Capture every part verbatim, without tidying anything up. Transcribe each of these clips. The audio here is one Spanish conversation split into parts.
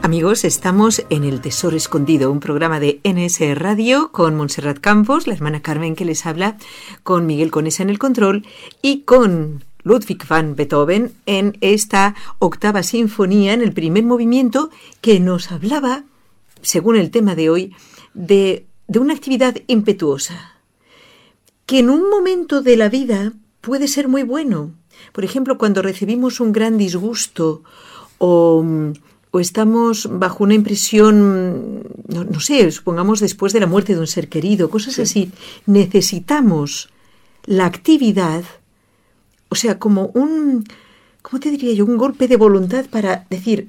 Amigos, estamos en El Tesoro Escondido, un programa de N S Radio con Montserrat Campos, la hermana Carmen que les habla, con Miguel Conesa en el control y con Ludwig van Beethoven en esta octava sinfonía, en el primer movimiento, que nos hablaba, según el tema de hoy, de, de una actividad impetuosa, que en un momento de la vida puede ser muy bueno. Por ejemplo, cuando recibimos un gran disgusto o... o estamos bajo una impresión, no, no sé, supongamos después de la muerte de un ser querido, cosas sí. así, necesitamos la actividad, o sea, como un, ¿cómo te diría yo? Un golpe de voluntad para decir,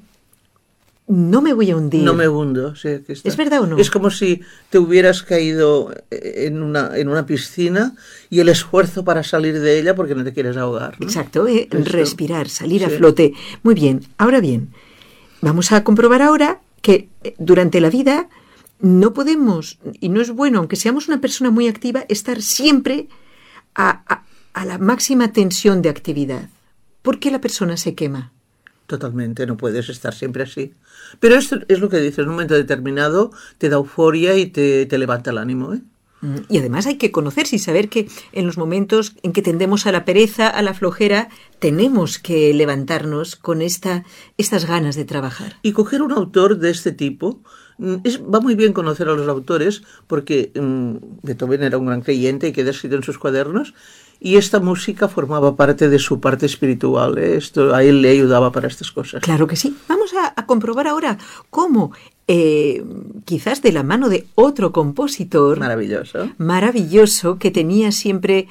no me voy a hundir. No me hundo. Sí, aquí está. ¿Es verdad o no? Es como si te hubieras caído en una, en una piscina y el esfuerzo para salir de ella porque no te quieres ahogar, ¿no? Exacto, eh, respirar, salir sí. a flote. Muy bien, ahora bien, vamos a comprobar ahora que durante la vida no podemos, y no es bueno, aunque seamos una persona muy activa, estar siempre a, a, a la máxima tensión de actividad. ¿Por qué la persona se quema? Totalmente, no puedes estar siempre así. Pero esto es lo que dices, en un momento determinado te da euforia y te, te levanta el ánimo, ¿eh? Y además hay que conocerse y saber que en los momentos en que tendemos a la pereza, a la flojera, tenemos que levantarnos con esta, estas ganas de trabajar. Y coger un autor de este tipo, es, va muy bien conocer a los autores, porque um, Beethoven era un gran creyente y queda escrito en sus cuadernos, y esta música formaba parte de su parte espiritual, ¿eh? Esto a él le ayudaba para estas cosas. Claro que sí. Vamos a, a comprobar ahora cómo, eh, quizás de la mano de otro compositor maravilloso, maravilloso que tenía siempre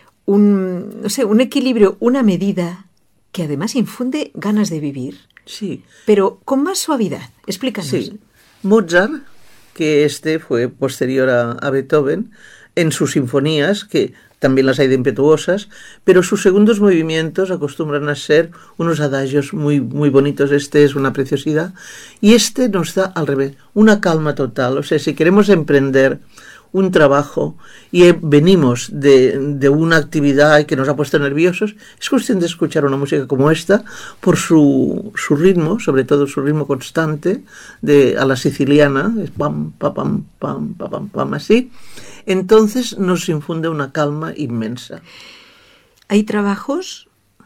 un, no sé, un equilibrio, una medida que además infunde ganas de vivir. Sí. Pero con más suavidad. Explícanos. Sí. Mozart, que este fue posterior a, a Beethoven, en sus sinfonías, que también las hay de impetuosas, pero sus segundos movimientos acostumbran a ser unos adagios muy, muy bonitos. Este es una preciosidad. Y este nos da, al revés, una calma total. O sea, si queremos emprender un trabajo y venimos de, de una actividad que nos ha puesto nerviosos, es cuestión de escuchar una música como esta por su, su ritmo, sobre todo su ritmo constante, de, a la siciliana, es pam, pam, pam, pam, pam, pam, pam, así. Entonces nos infunde una calma inmensa. Hay trabajos,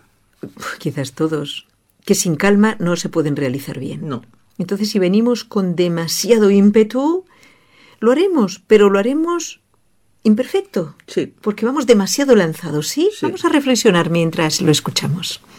quizás todos, que sin calma no se pueden realizar bien. No. Entonces, si venimos con demasiado ímpetu, lo haremos, pero lo haremos imperfecto. Sí. Porque vamos demasiado lanzados, ¿sí? Sí. Vamos a reflexionar mientras lo escuchamos.